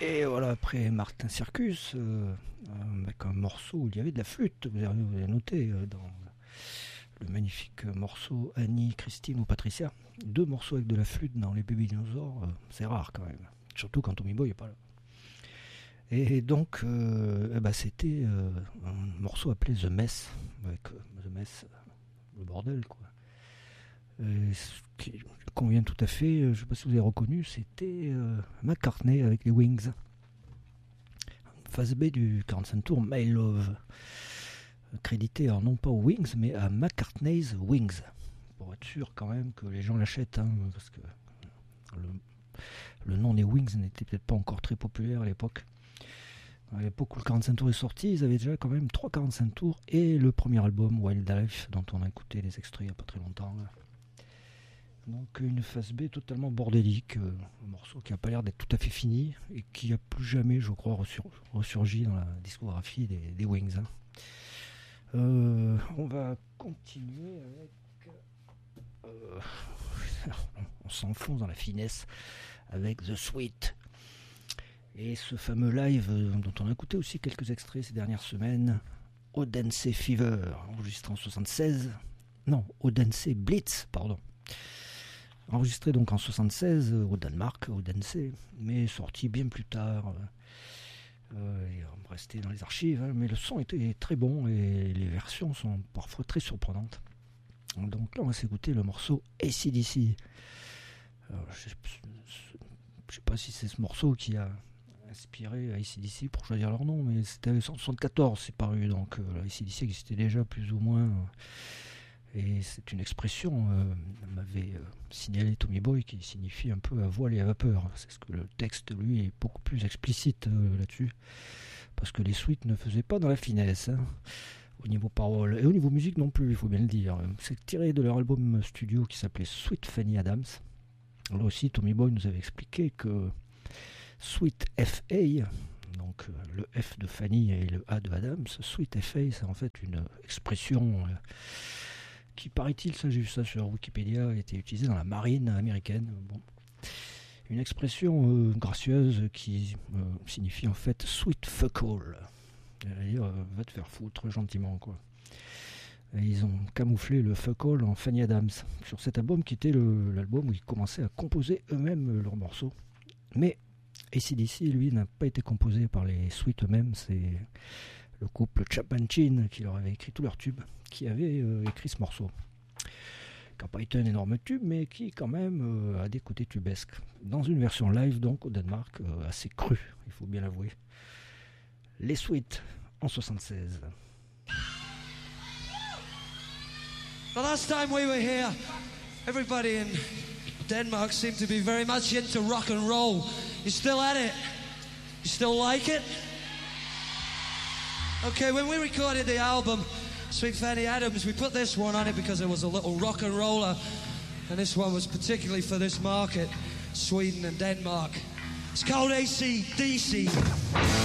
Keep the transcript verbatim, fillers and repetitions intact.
Et voilà, après Martin Circus, euh, avec un morceau où il y avait de la flûte, vous avez, vous avez noté euh, dans le magnifique morceau Annie, Christine ou Patricia. Deux morceaux avec de la flûte dans les Baby Dinosaures, euh, c'est rare quand même. Surtout quand Tommy Boy n'est pas là. Et donc, euh, eh ben, c'était euh, un morceau appelé The Mess, avec euh, The Mess, le bordel, quoi. Et ce qui convient tout à fait, je ne sais pas si vous avez reconnu, c'était euh, McCartney avec les Wings. Phase B du quarante-cinq tours My Love, crédité alors non pas aux Wings, mais à McCartney's Wings, pour être sûr quand même que les gens l'achètent, hein, parce que le, le nom des Wings n'était peut-être pas encore très populaire à l'époque. À l'époque où le quarante-cinq tours est sorti, ils avaient déjà quand même trois quarante-cinq tours et le premier album Wildlife, dont on a écouté les extraits il n'y a pas très longtemps. Là. Donc une phase B totalement bordélique, euh, un morceau qui n'a pas l'air d'être tout à fait fini et qui n'a plus jamais, je crois, ressur- ressurgi dans la discographie des, des Wings. Hein. Euh, on va continuer avec... Euh, on s'enfonce dans la finesse avec The Sweet. Et ce fameux live euh, dont on a écouté aussi quelques extraits ces dernières semaines, Odense Fever, enregistré en soixante-seize. Non, Odense Blitz, pardon. Enregistré donc en soixante-seize au Danemark, Odense, mais sorti bien plus tard. Euh, et on restait dans les archives, hein, mais le son était très bon et les versions sont parfois très surprenantes. Donc là, on va s'écouter le morceau A C D C. Alors, je ne sais pas si c'est ce morceau qui a inspiré A C D C pour choisir leur nom, mais c'était en soixante-quatorze, c'est paru, donc euh, A C D C existait déjà plus ou moins. Euh, Et c'est une expression, euh, m'avait euh, signalé Tommy Boy, qui signifie un peu à voile et à vapeur. C'est ce que le texte, lui, est beaucoup plus explicite euh, là-dessus. Parce que les Sweet ne faisaient pas dans la finesse, hein, au niveau parole. Et au niveau musique non plus, il faut bien le dire. C'est tiré de leur album studio qui s'appelait Sweet Fanny Adams. Là aussi, Tommy Boy nous avait expliqué que Sweet F A, donc euh, le F de Fanny et le A de Adams, Sweet F A, c'est en fait une expression... Euh, qui paraît-il, ça j'ai vu ça sur Wikipédia, a été utilisé dans la marine américaine. Bon. Une expression euh, gracieuse qui euh, signifie en fait sweet fuck all. C'est-à-dire, euh, va te faire foutre gentiment, quoi. Et ils ont camouflé le fuck all en Fanny Adams sur cet album qui était le, l'album où ils commençaient à composer eux-mêmes leurs morceaux. Mais A C D C, lui, n'a pas été composé par les Sweet eux-mêmes, c'est le couple Chapman Chin qui leur avait écrit tous leurs tubes, qui avait euh, écrit ce morceau. Qui n'a pas été un énorme tube, mais qui quand même euh, a des côtés tubesques. Dans une version live, donc au Danemark, euh, assez crue, il faut bien l'avouer. Les Sweet en soixante-seize. The last time we were here, everybody in Denmark seemed to be very much into rock and roll. You still at it? You still like it? Okay, when we recorded the album, Sweet Fanny Adams, we put this one on it because it was a little rock and roller, and this one was particularly for this market, Sweden and Denmark. It's called A C D C.